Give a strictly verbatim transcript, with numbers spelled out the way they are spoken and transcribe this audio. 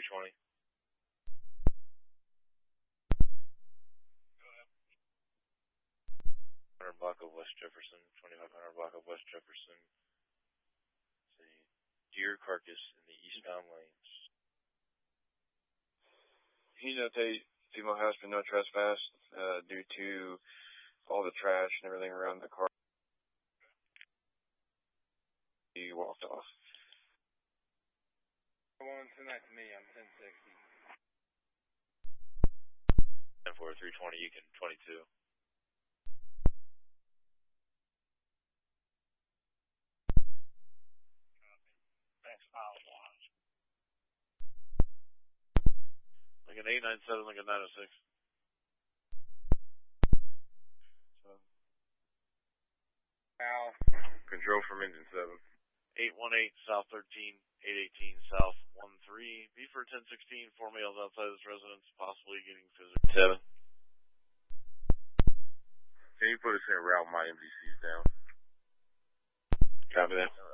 three twenty. one hundred block of West Jefferson, twenty-five hundred block of West Jefferson. Let's see. Deer carcass in the eastbound lanes. Can you notate female has been no trespass uh, due to all the trash and everything around the car? He walked off. One, send that to me. I'm ten sixty. ten four, three twenty, you can twenty-two. Thanks, mile one. Lincoln eight nine seven, Lincoln nine oh six. So. Al. Control from engine seven. eight one eight, South thirteen, eight eighteen, South one three. Beaver ten sixteen, four males outside this residence, possibly getting physical. seven. Can you put us in route? My M V C's down. Copy that.